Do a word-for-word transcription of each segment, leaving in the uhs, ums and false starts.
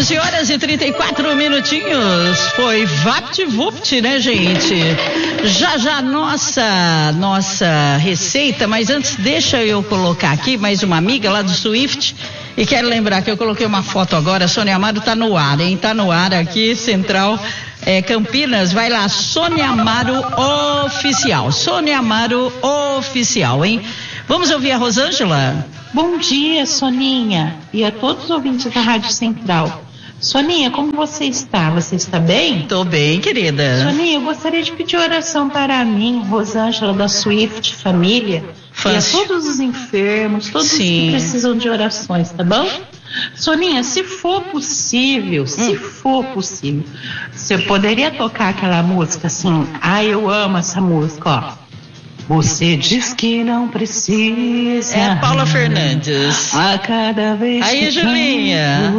onze horas e trinta e quatro minutinhos. Foi vapt-vupt, né, gente? Já já nossa, nossa receita, mas antes deixa eu colocar aqui mais uma amiga lá do Swift. E quero lembrar que eu coloquei uma foto agora, a Sônia Amaro tá no ar, hein? Tá no ar aqui, Central é, Campinas. Vai lá, Sônia Amaro Oficial. Sônia Amaro Oficial, hein? Vamos ouvir a Rosângela? Bom dia, Soninha, e a todos os ouvintes da Rádio Central. Soninha, como você está? Você está bem? Tô bem, querida. Soninha, eu gostaria de pedir oração para mim, Rosângela da Swift Família, Fácil. E a todos os enfermos, todos Sim. que precisam de orações, tá bom? Soninha, se for possível, hum. se for possível, você poderia tocar aquela música assim, ah, eu amo essa música, ó. Você diz que não precisa. É Paula Fernandes. A cada vez Aí, que Julinha.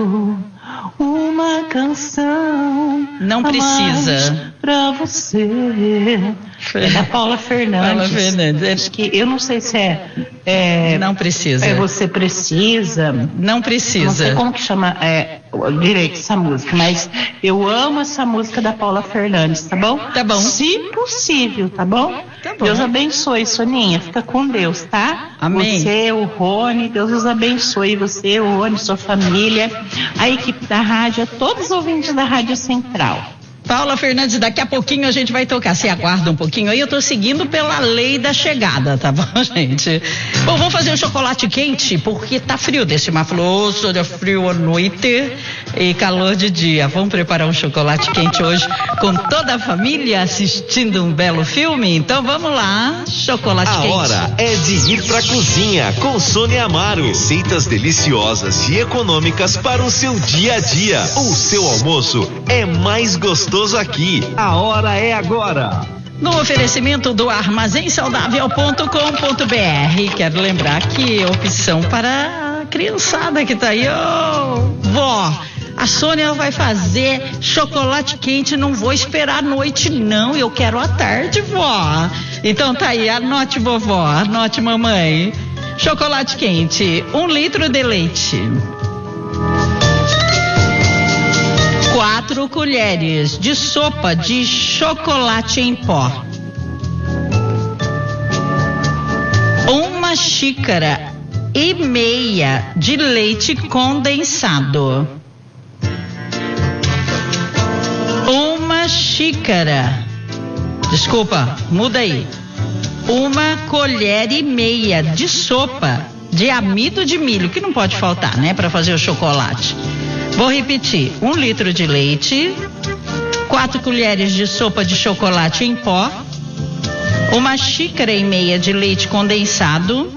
Uma canção. Não precisa. Pra você. É da Paula Fernandes. Paula Fernandes. Acho que eu não sei se é, é. Não precisa. É Você Precisa. Não precisa. Não sei como que chama é, direito essa música, mas eu amo essa música da Paula Fernandes, tá bom? Tá bom. Se possível, tá bom? Tá bom. Deus abençoe, Soninha. Fica com Deus, tá? Amém. Você, o Rony, Deus os abençoe. Você, o Rony, sua família, a equipe da rádio, todos os ouvintes da Rádio Central. Paula Fernandes, daqui a pouquinho a gente vai tocar. Você aguarda um pouquinho aí, eu tô seguindo pela lei da chegada, tá bom, gente? Bom, vamos fazer um chocolate quente, porque tá frio desse mafloso, olha, frio à noite e calor de dia. Vamos preparar um chocolate quente hoje com toda a família assistindo um belo filme? Então vamos lá, chocolate a quente. A hora é de ir pra cozinha com Sônia Amaro. Receitas deliciosas e econômicas para o seu dia a dia. O seu almoço é mais gostoso aqui. A hora é agora. No oferecimento do armazém saudável ponto com ponto b r. Quero lembrar que é opção para a criançada que tá aí. Ô, vó, a Sônia vai fazer chocolate quente, não vou esperar a noite não, eu quero à tarde, vó. Então tá aí, anote vovó, anote mamãe. Chocolate quente, um litro de leite. Quatro colheres de sopa de chocolate em pó. Uma xícara e meia de leite condensado. Uma xícara. Desculpa, muda aí. Uma colher e meia de sopa de amido de milho, que não pode faltar, né, para fazer o chocolate. Vou repetir, um litro de leite, quatro colheres de sopa de chocolate em pó, uma xícara e meia de leite condensado,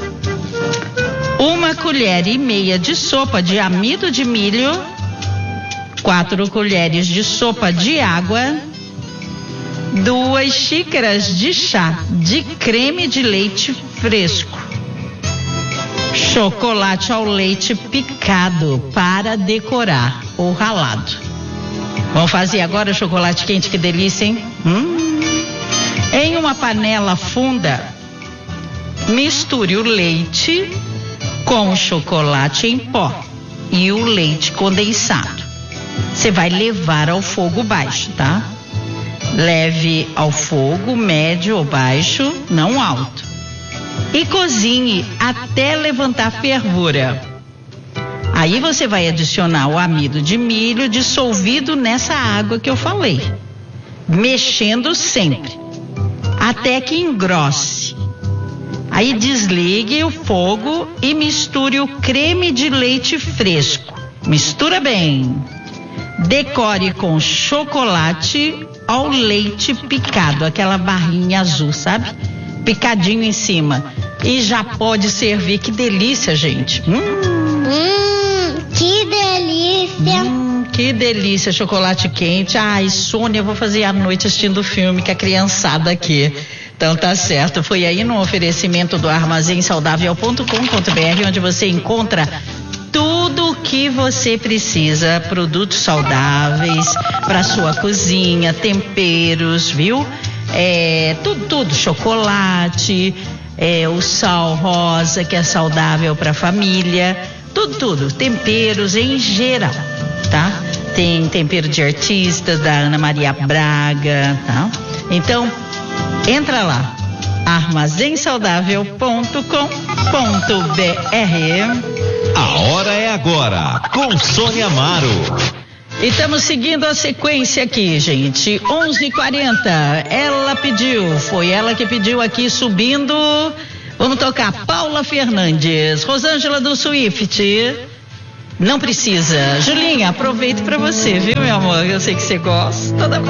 uma colher e meia de sopa de amido de milho, quatro colheres de sopa de água, duas xícaras de chá de creme de leite fresco. Chocolate ao leite picado para decorar ou ralado. Vamos fazer agora o chocolate quente, que delícia, hein? Hum. Em uma panela funda, misture o leite com o chocolate em pó e o leite condensado. Você vai levar ao fogo baixo, tá? Leve ao fogo médio ou baixo, não alto. E cozinhe até levantar fervura. Aí você vai adicionar o amido de milho dissolvido nessa água que eu falei, mexendo sempre, até que engrosse. Aí desligue o fogo e misture o creme de leite fresco. Mistura bem. Decore com chocolate ao leite picado, aquela barrinha azul, sabe? Picadinho em cima. E já pode servir. Que delícia, gente. Hum, hum que delícia. Hum, que delícia, chocolate quente. Ai, Sônia, eu vou fazer à noite assistindo o filme que a criançada aqui. Então tá certo. Foi aí no oferecimento do armazém saudável ponto com ponto b r, onde você encontra tudo o que você precisa, produtos saudáveis para sua cozinha, temperos, viu? É, tudo, tudo, chocolate, é, o sal rosa, que é saudável para a família, tudo, tudo, temperos em geral. tá? Tem Tempero de Artistas, da Ana Maria Braga, tá? Então, entra lá, armazém saudável ponto com ponto b r. A hora é agora, com Sônia Amaro. E estamos seguindo a sequência aqui, gente. onze e quarenta, ela pediu, foi ela que pediu aqui subindo. Vamos tocar Paula Fernandes, Rosângela do Swift. Não precisa. Julinha, aproveito para você, viu, meu amor? Eu sei que você gosta da